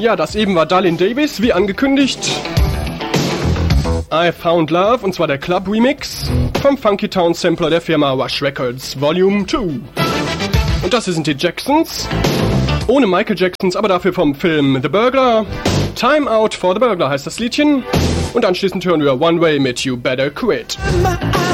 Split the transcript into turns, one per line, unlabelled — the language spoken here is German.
Ja, das eben war Darlene Davis, wie angekündigt. I Found Love, und zwar der Club Remix vom Funky Town Sampler der Firma Rush Records Volume 2. Und das sind die Jacksons. Ohne Michael Jacksons, aber dafür vom Film The Burglar. Time Out for the Burglar heißt das Liedchen. Und anschließend hören wir One Way mit You Better Quit.